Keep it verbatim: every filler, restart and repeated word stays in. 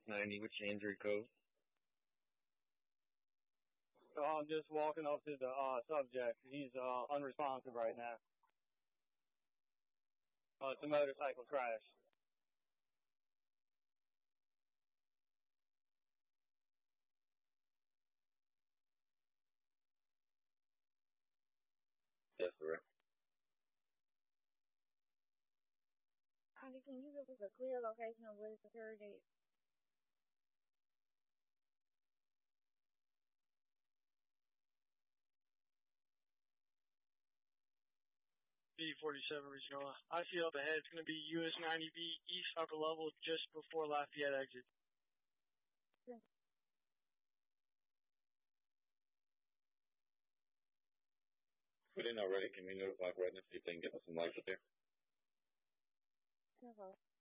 ninety, what's your injury code? So I'm just walking up to the uh, subject. He's uh, unresponsive right now. Uh, it's a motorcycle crash. Yes, sir. Honey, can you give us a clear location of where the security? B forty-seven Regional. I see up ahead. It's going to be U S ninety B East upper level just before Lafayette exit. We didn't already. Can we notify Redden if they can get us some lights up there? Okay.